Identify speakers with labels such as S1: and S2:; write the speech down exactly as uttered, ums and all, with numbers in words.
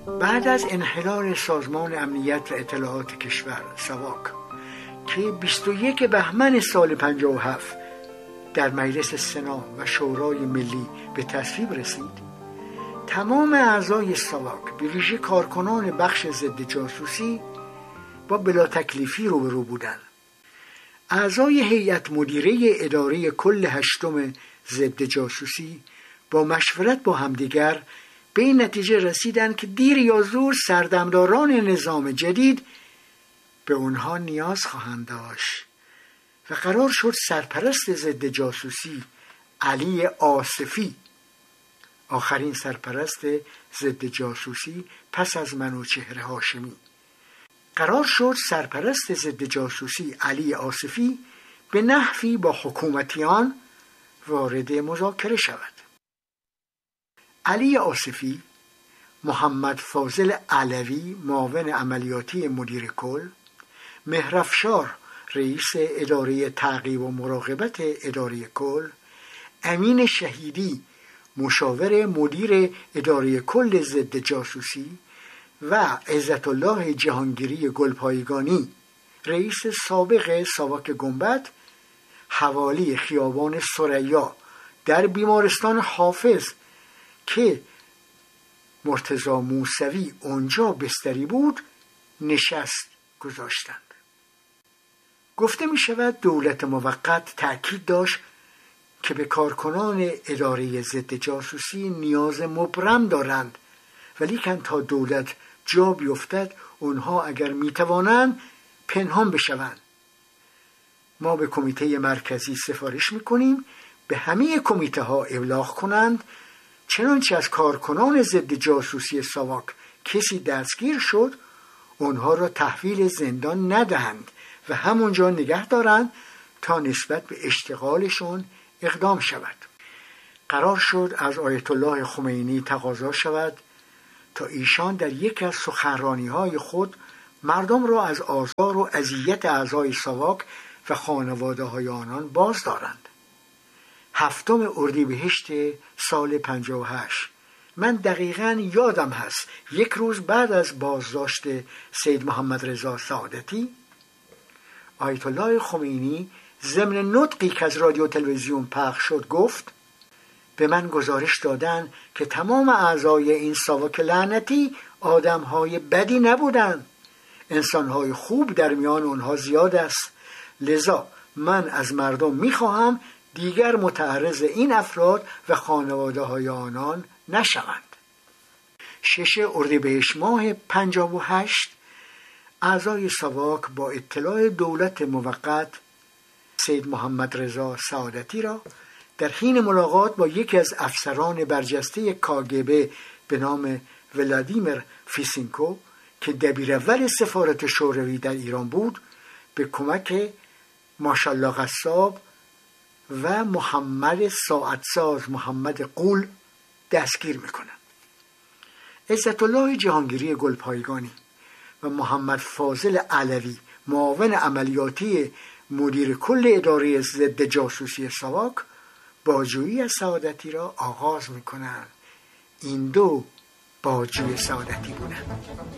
S1: بعد از انحلال سازمان امنیت و اطلاعات کشور ساواک که بیست و یک بهمن سال پنجاه و هفت در مجلس سنا و شورای ملی به تصویب رسید، تمام اعضای ساواک به ویژه کارکنان بخش ضد جاسوسی با بلا تکلیفی روبرو بودند. اعضای هیئت مدیره اداره کل هشتم ضد جاسوسی با مشورت با همدیگر به این نتیجه رسیدند که دیر یا زود سردمداران نظام جدید به اونها نیاز خواهند داشت و قرار شد سرپرست ضد جاسوسی علی آصفی، آخرین سرپرست ضد جاسوسی پس از منوچهر هاشمی، قرار شد سرپرست ضد جاسوسی علی آصفی به نحوی با حکومتیان وارد مذاکره شود. علی آصفی، محمد فاضل علوی معاون عملیاتی مدیر کل، مهرافشار رئیس اداره تعقیب و مراقبت اداره کل، امین شهیدی مشاور مدیر اداره کل ضد جاسوسی و عزت الله جهانگیری گلپایگانی رئیس سابق ساواک گنبد حوالی خیابان ثریا در بیمارستان حافظ که مرتضی موسوی اونجا بستری بود نشست گذاشتند. گفته می شود دولت موقت تأکید داشت که به کارکنان اداره ضد جاسوسی نیاز مبرم دارند، ولیکن تا دولت جا بیفتد اونها اگر می توانند پنهان بشوند. ما به کمیته مرکزی سفارش می کنیم به همه کمیته ها ابلاغ کنند چنانچه از کارکنان ضد جاسوسی ساواک کسی دستگیر شد اونها را تحویل زندان ندهند و همونجا نگه دارند تا نسبت به اشتغالشون اقدام شود. قرار شد از آیت الله خمینی تقاضا شود تا ایشان در یک از سخنرانی‌های خود مردم را از آزار و اذیت اعضای ساواک و خانواده‌های آنان باز دارند. هفتم اردیبهشت سال پنجاه و هشت، من دقیقاً یادم هست یک روز بعد از بازداشت سید محمد رضا سعادتی، آیت الله خمینی ضمن نطقی که از رادیو تلویزیون پخش شد گفت: به من گزارش دادن که تمام اعضای این ساواک لعنتی آدم‌های بدی نبودند، انسان‌های خوب در میان آنها زیاد است، لذا من از مردم می‌خواهم دیگر متعرض این افراد و خانواده‌های آنان نشوند. شش اردیبهشت ماه پنجاه و هشت اعضای ساواک با اطلاع دولت موقت سید محمد رضا سعادتی را در حین ملاقات با یکی از افسران برجسته کاگبه به نام ولادیمیر فیسینکو که دبیر اول سفارت شوروی در ایران بود به کمک ماشالله قصاب و محمد ساعتساز محمد قول دستگیر میکنند. عزت الله جهانگیری گلپایگانی و محمد فاضل علوی معاون عملیاتی مدیر کل اداره ضد جاسوسی ساواک بازجویی از سعادتی را آغاز میکنند. این دو بازجوی سعادتی بودند.